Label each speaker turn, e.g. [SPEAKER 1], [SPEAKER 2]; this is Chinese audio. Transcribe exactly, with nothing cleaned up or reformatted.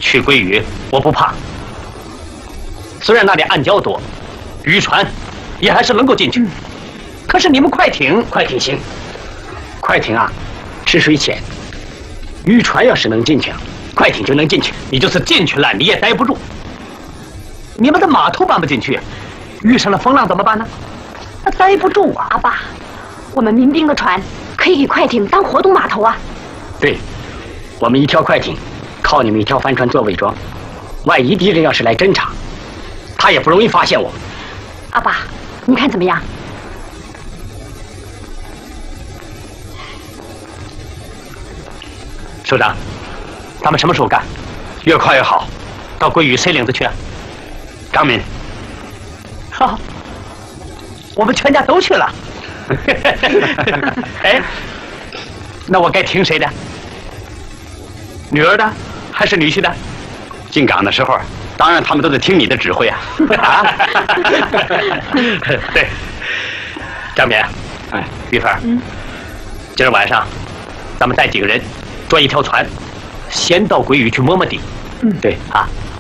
[SPEAKER 1] 去归屿，我不怕。虽然那里暗礁多，渔船也还是能够进去。可是你们快艇，
[SPEAKER 2] 快艇行，快艇啊，吃水浅，渔船要是能进去，快艇就能进去。
[SPEAKER 1] 你就是进去了，你也待不住。你们的码头搬不进去，遇上了风浪怎么办呢？那待不住啊！
[SPEAKER 3] 阿爸，我们民兵的船可以给快艇当活动码头啊。
[SPEAKER 2] 对，我们一条快艇，靠你们一条帆船做伪装，万一敌人要是来侦察，他也不容易发现我们。
[SPEAKER 3] 阿爸，你看怎么样？
[SPEAKER 1] 首长，咱们什么时候干？
[SPEAKER 2] 越快越好。
[SPEAKER 1] 到归屿谁领着去啊？
[SPEAKER 2] 张敏。
[SPEAKER 1] 好，我们全家都去了。哎，那我该听谁的？女儿的还是女婿的？
[SPEAKER 2] 进港的时候，当然他们都得听你的指挥啊。
[SPEAKER 1] 啊对，张敏，哎，玉芬，嗯，今儿晚上咱们带几个人，坐一条船，先到归屿去摸摸底。
[SPEAKER 2] 嗯，对
[SPEAKER 1] 啊，